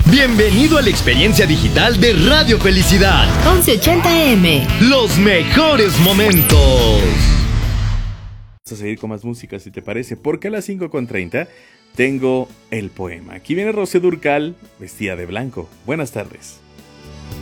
Bienvenido a la experiencia digital de Radio Felicidad. 1180M. Los mejores momentos. Vamos a seguir con más música, si te parece, porque a las 5:30 tengo el poema. Aquí viene Rocío Dúrcal, vestida de blanco. Buenas tardes.